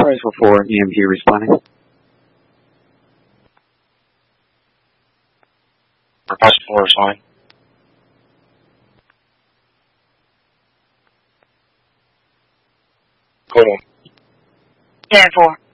Appraisal 4, EMP responding. Appraisal 4 responding. Go on. 10-4.